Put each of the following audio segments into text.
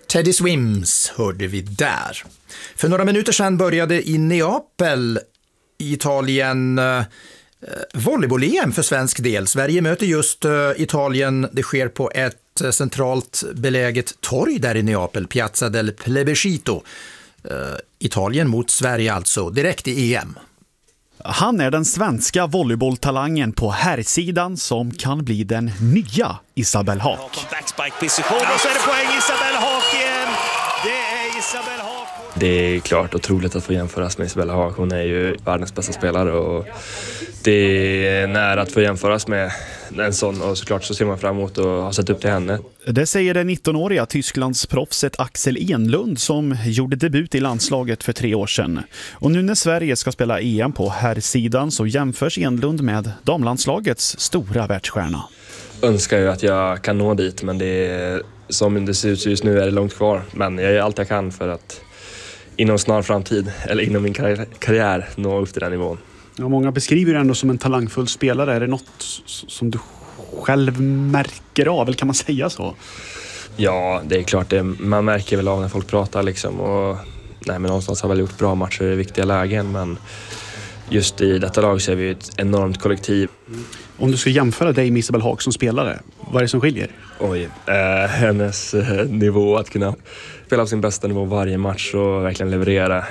Teddy Swims hörde vi där. För några minuter sedan började i Neapel i Italien volleyboll-EM för svensk del. Sverige möter just Italien. Det sker på ett centralt beläget torg där i Neapel, Piazza del Plebiscito. Italien mot Sverige alltså, direkt i EM. Han är den svenska volleybolltalangen på herrsidan som kan bli den nya Isabelle Haak. Backspike-position och så är det poäng Isabelle Haak igen. Det är Isabelle Haak. Det är klart otroligt att få jämföras med Isabelle Haak. Hon är ju världens bästa spelare och det är nära att få jämföras med en sån, och såklart så ser man fram emot att ha sett upp till henne. Det säger den 19-åriga Tysklands proffset Axel Enlund som gjorde debut i landslaget för 3 år sedan. Och nu när Sverige ska spela EM på herrsidan så jämförs Enlund med damlandslagets stora världsstjärna. Önskar ju att jag kan nå dit, men det är, som det ser ut just nu är det långt kvar. Men jag gör allt jag kan för att inom snar framtid, eller inom min karriär, nå upp till den nivån. Ja, många beskriver dig ändå som en talangfull spelare. Är det något som du själv märker av, eller kan man säga så? Ja, det är klart. Man märker väl av när folk pratar liksom. Och, men någonstans har väl gjort bra matcher i viktiga lägen, men just i detta lag så är vi ett enormt kollektiv. Om du ska jämföra dig med Isabelle Haak som spelare, vad är det som skiljer? Hennes nivå att kunna spela på sin bästa nivå varje match och verkligen leverera.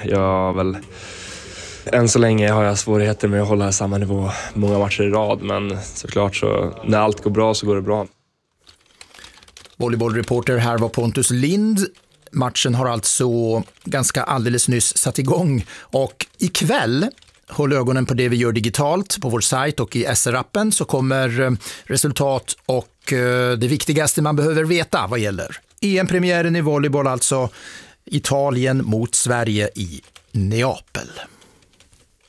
Än så länge har jag svårigheter med att hålla samma nivå många matcher i rad, men såklart så när allt går bra så går det bra. Volleybollreporter här var Pontus Lind. Matchen har alltså ganska alldeles nyss satt igång och ikväll, håll ögonen på det vi gör digitalt på vår sajt och i SR-appen, så kommer resultat och det viktigaste man behöver veta vad gäller EM-premiären i volleyboll, alltså Italien mot Sverige i Neapel.